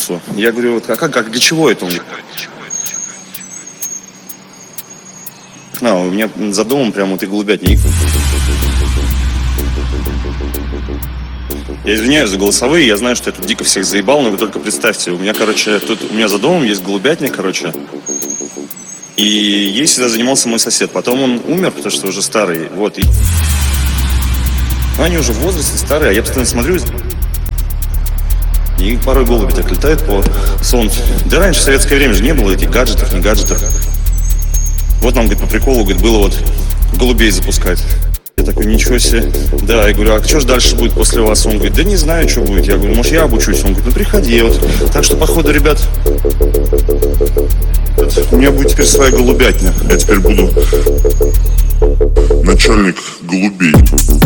улицу. Я говорю, вот, а как для чего это? Он говорит, у меня за домом прям вот и голубятник. Я извиняюсь за голосовые, я знаю, что я тут дико всех заебал, но вы только представьте, у меня за домом есть голубятник, и ей всегда занимался мой сосед. Потом он умер, потому что уже старый, вот. Они уже в возрасте старые, а я постоянно смотрю, и порой голуби так летают по солнцу. Да раньше в советское время же не было этих гаджетов, не гаджетов. Вот нам, говорит, по приколу, говорит, было вот голубей запускать. Я такой, ничего себе. Да, я говорю, а что же дальше будет после вас? Он говорит, да не знаю, что будет. Я говорю, может, я обучусь? Он говорит, ну приходи. Вот. Так что, походу, ребят, У меня будет теперь своя голубятня. Я теперь буду начальник голубей.